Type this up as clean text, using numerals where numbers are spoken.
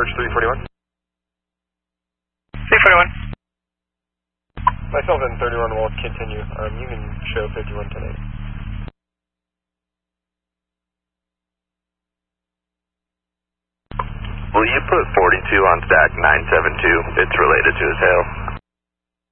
Arch 341. 341. Myself and 31 will continue. You can show 51 tonight. Will you put 42 on stack 972? It's related to his hail.